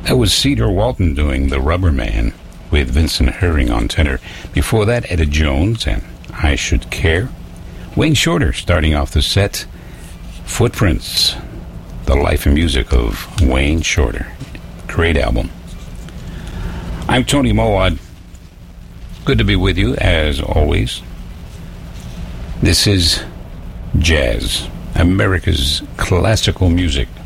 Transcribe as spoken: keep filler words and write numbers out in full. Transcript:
That was Cedar Walton doing The Rubber Man with Vincent Herring on tenor. Before that, Etta Jones and I Should Care. Wayne Shorter starting off the set. Footprints, the life and music of Wayne Shorter. Great album. I'm Tony Mowat. Good to be with you, as always. This is jazz, America's classical music.